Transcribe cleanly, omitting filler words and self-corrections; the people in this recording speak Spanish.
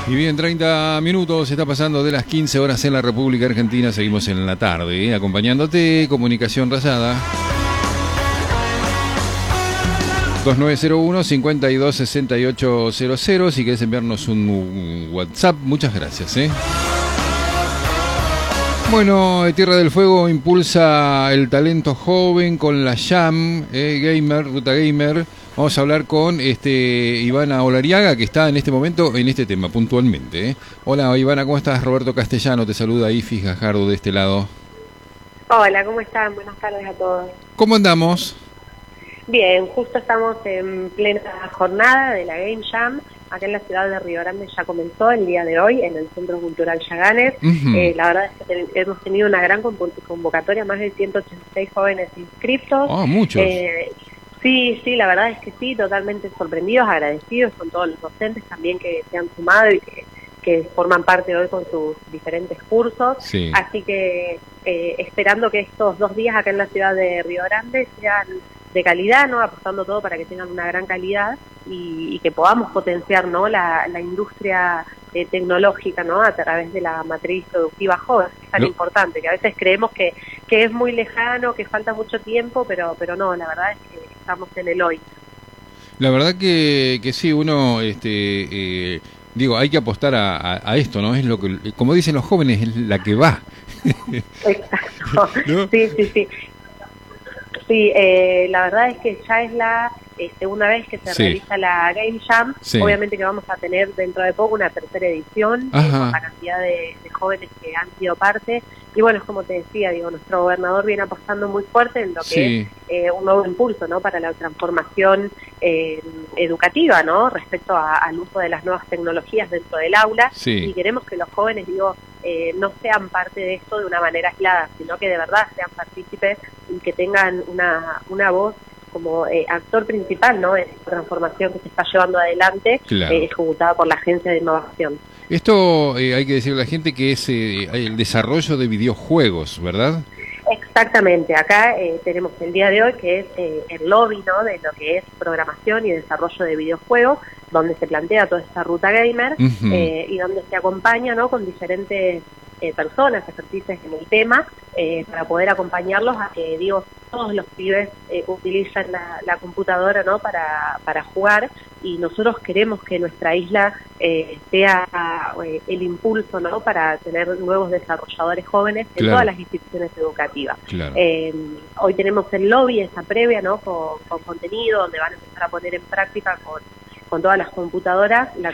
Y bien, 30 minutos, está pasando de las 15 horas en la República Argentina, seguimos en la tarde, acompañándote, Comunicación Rayada. 2901-526800, si querés enviarnos un WhatsApp, muchas gracias. Bueno, Tierra del Fuego impulsa el talento joven con la Jam, Gamer, Ruta Gamer. Vamos a hablar con Ivana Olariaga, que está en este momento en este tema, puntualmente. Hola Ivana, ¿cómo estás? Roberto Castellano te saluda, Ifis Gajardo de este lado. Hola, ¿cómo están? Buenas tardes a todos. ¿Cómo andamos? Bien, justo estamos en plena jornada de la Game Jam. Acá en la ciudad de Río Grande ya comenzó el día de hoy en el Centro Cultural Yaganes. La verdad es que hemos tenido una gran convocatoria, más de 186 jóvenes inscriptos. Oh, muchos. Sí, la verdad es que sí, totalmente sorprendidos, agradecidos con todos los docentes también que se han sumado y que forman parte hoy con sus diferentes cursos. Sí. Así que esperando que estos 2 días acá en la ciudad de Río Grande sean de calidad, ¿no? Apostando todo para que tengan una gran calidad y que podamos potenciar, ¿no? la industria tecnológica, ¿no? A través de la matriz productiva joven, que es tan importante, que a veces creemos que es muy lejano, que falta mucho tiempo, pero no, la verdad es que estamos en el hoy. La verdad que sí, uno, digo, hay que apostar a esto, ¿no? Es lo que, como dicen los jóvenes, es la que va. Exacto. ¿No? Sí. Sí, la verdad es que ya es la segunda vez que se realiza la Game Jam. Obviamente que vamos a tener dentro de poco una tercera edición con la cantidad de jóvenes que han sido parte. Y bueno, es como te decía, digo, nuestro gobernador viene apostando muy fuerte en lo que es un nuevo impulso, ¿no? Para la transformación educativa, ¿no? Respecto al uso de las nuevas tecnologías dentro del aula. Y queremos que los jóvenes, digo, no sean parte de esto de una manera aislada, sino que de verdad sean partícipes y que tengan una voz como actor principal, ¿no? En esta transformación que se está llevando adelante, ejecutada por la Agencia de Innovación. Esto hay que decirle a la gente que es el desarrollo de videojuegos, ¿verdad? Exactamente, acá tenemos el día de hoy que es el lobby, ¿no? De lo que es programación y desarrollo de videojuegos, donde se plantea toda esta ruta gamer y donde se acompaña, ¿no? Con diferentes personas, expertices en el tema, para poder acompañarlos a que, digo, todos los pibes utilizan la computadora, ¿no? Para jugar, y nosotros queremos que nuestra isla sea el impulso, ¿no? Para tener nuevos desarrolladores jóvenes en todas las instituciones educativas. Hoy tenemos el lobby, esa previa, ¿no? Con contenido, donde van a empezar a poner en práctica con todas las computadoras la